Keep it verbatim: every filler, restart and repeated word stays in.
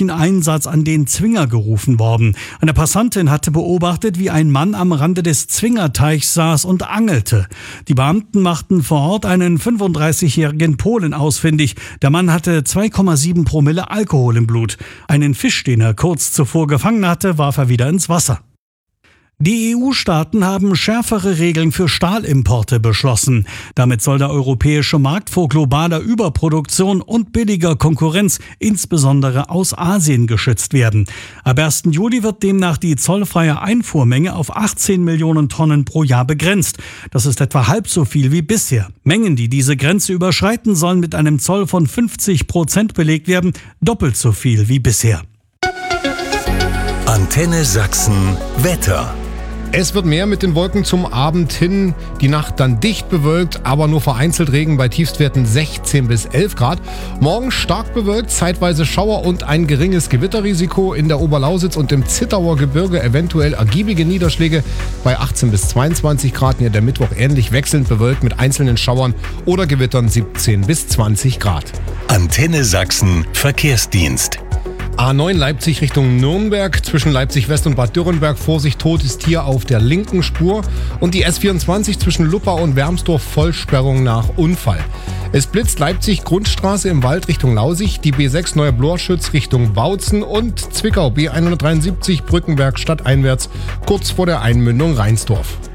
polizeilichen Einsatz an den Zwinger gerufen worden. Eine Passantin hatte beobachtet, wie ein Mann am Rande des Zwingerteichs saß und angelte. Die Beamten machten vor Ort einen fünfunddreißigjährigen Polen ausfindig. Der Mann hatte zwei Komma sieben Promille Alkohol im Blut. Einen Fisch, den er kurz zuvor gefangen hatte, warf er wieder ins Wasser. Die E U-Staaten haben schärfere Regeln für Stahlimporte beschlossen. Damit soll der europäische Markt vor globaler Überproduktion und billiger Konkurrenz, insbesondere aus Asien, geschützt werden. Ab ersten Juli wird demnach die zollfreie Einfuhrmenge auf achtzehn Millionen Tonnen pro Jahr begrenzt. Das ist etwa halb so viel wie bisher. Mengen, die diese Grenze überschreiten, sollen mit einem Zoll von fünfzig Prozent belegt werden, doppelt so viel wie bisher. Antenne Sachsen Wetter. Es wird mehr mit den Wolken zum Abend hin, die Nacht dann dicht bewölkt, aber nur vereinzelt Regen bei Tiefstwerten sechzehn bis elf Grad. Morgen stark bewölkt, zeitweise Schauer und ein geringes Gewitterrisiko. In der Oberlausitz und im Zittauer Gebirge eventuell ergiebige Niederschläge bei achtzehn bis zweiundzwanzig Grad. Ja, der Mittwoch ähnlich wechselnd bewölkt mit einzelnen Schauern oder Gewittern siebzehn bis zwanzig Grad. Antenne Sachsen Verkehrsdienst. A neun Leipzig Richtung Nürnberg, zwischen Leipzig West und Bad Dürrenberg, Vorsicht, totes Tier auf der linken Spur. Und die S vierundzwanzig zwischen Luppau und Wermsdorf, Vollsperrung nach Unfall. Es blitzt Leipzig Grundstraße im Wald Richtung Lausig, die B sechs Neuer Blorschütz Richtung Bautzen und Zwickau B hundertdreiundsiebzig Brückenberg stadteinwärts, kurz vor der Einmündung Reinsdorf.